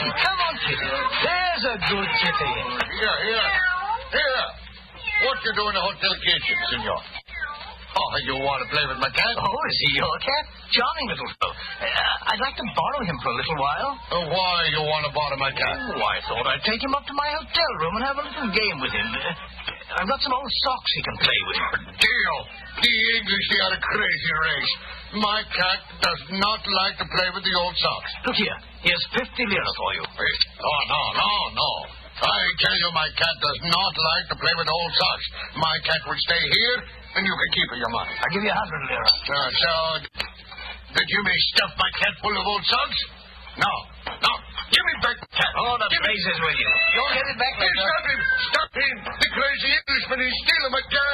Come on, Kitty. There's a good kitty. Here. What you do in the hotel kitchen, senor? Oh, you want to play with my cat? Oh, is he your cat? Charming little fellow. I'd like to borrow him for a little while. Why you want to borrow my cat? Oh, I thought I'd take him up to my hotel room and have a little game with him. I've got some old socks he can play with. Dio, the English, they are a crazy race. My cat does not like to play with the old socks. Look here. Here's 50 lira for you. Oh, no. I tell you, my cat does not like to play with old socks. My cat will stay here, and you can keep your money. I'll give you 100 lira. So, that you may stuff my cat full of old socks? No. Give me back the cat. Oh, the blazes with you. You'll get it back later. Stop him. The crazy Englishman, he's stealing my cat.